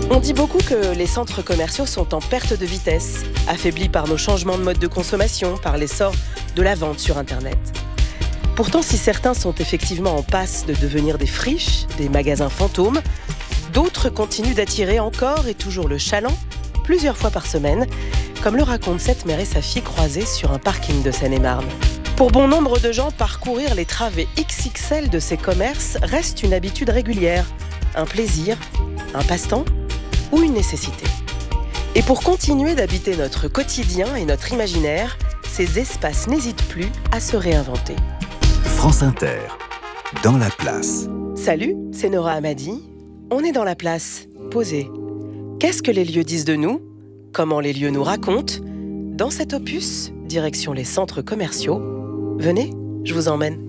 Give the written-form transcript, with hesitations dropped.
On dit beaucoup que les centres commerciaux sont en perte de vitesse, affaiblis par nos changements de mode de consommation, par l'essor de la vente sur Internet. Pourtant, si certains sont effectivement en passe de devenir des friches, des magasins fantômes, d'autres continuent d'attirer encore et toujours le chaland, plusieurs fois par semaine, comme le raconte cette mère et sa fille croisées sur un parking de Seine-et-Marne. Pour bon nombre de gens, parcourir les travées XXL de ces commerces reste une habitude régulière, un plaisir, un passe-temps ou une nécessité. Et pour continuer d'habiter notre quotidien et notre imaginaire, ces espaces n'hésitent plus à se réinventer. France Inter, dans la place. Salut, c'est Nora Hamadi. On est dans la place, posé. Qu'est-ce que les lieux disent de nous ? Comment les lieux nous racontent ? Dans cet opus, direction les centres commerciaux. Venez, je vous emmène.